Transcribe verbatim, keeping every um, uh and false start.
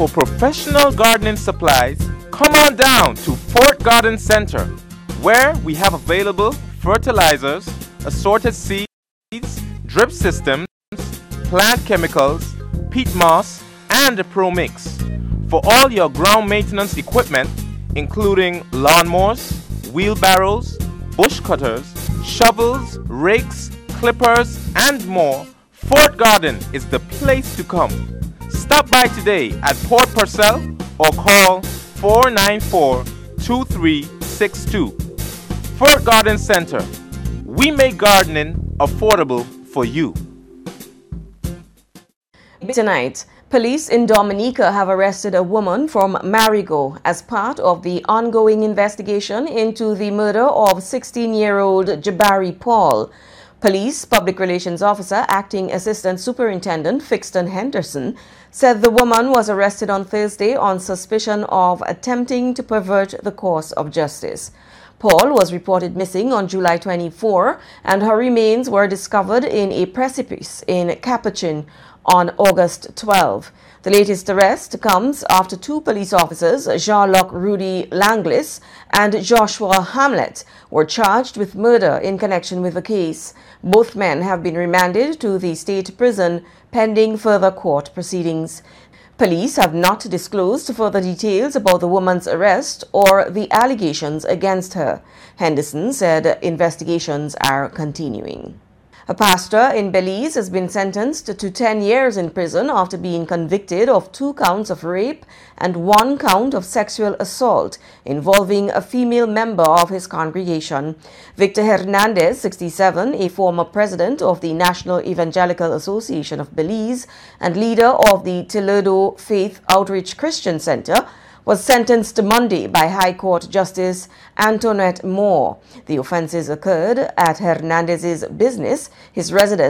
for professional gardening supplies, come on down to Fort Garden Center, where we have available fertilizers, assorted seeds, drip systems, plant chemicals, peat moss, and a Pro Mix. For all your ground maintenance equipment, including lawnmowers, wheelbarrows, bush cutters, shovels, rakes, clippers, and more, Fort Garden is the place to come. Stop by today at Port Purcell or call four nine four, two three six two. Fort Garden Center. We make gardening affordable for you. Tonight, police in Dominica have arrested a woman from Marigot as part of the ongoing investigation into the murder of sixteen-year-old Jabari Paul. Police Public Relations Officer Acting Assistant Superintendent Fixton Henderson said the woman was arrested on Thursday on suspicion of attempting to pervert the course of justice. Paul was reported missing on July twenty-fourth, and her remains were discovered in a precipice in Capuchin on August twelfth. The latest arrest comes after two police officers, Jean-Luc Rudy Langlis and Joshua Hamlet, were charged with murder in connection with the case. Both men have been remanded to the state prison pending further court proceedings. Police have not disclosed further details about the woman's arrest or the allegations against her. Henderson said investigations are continuing. A pastor in Belize has been sentenced to ten years in prison after being convicted of two counts of rape and one count of sexual assault involving a female member of his congregation. Victor Hernandez, sixty-seven, a former president of the National Evangelical Association of Belize and leader of the Toledo Faith Outreach Christian Center, was sentenced Monday by High Court Justice Antoinette Moore. The offenses occurred at Hernandez's business, his residence,